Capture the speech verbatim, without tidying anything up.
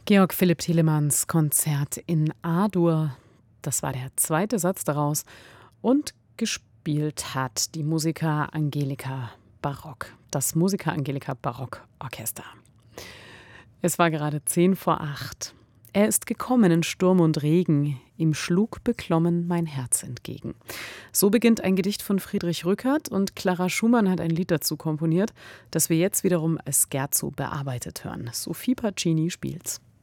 Georg Philipp Telemanns Konzert in A-Dur, das war der zweite Satz daraus, und gespielt hat die Musica Angelica Barock, das Musica Angelica Barock Orchester. Es war gerade zehn vor acht. Er ist gekommen in Sturm und Regen, ihm schlug beklommen mein Herz entgegen. So beginnt ein Gedicht von Friedrich Rückert und Clara Schumann hat ein Lied dazu komponiert, das wir jetzt wiederum als Scherzo bearbeitet hören. Sophie Pacini spielt's.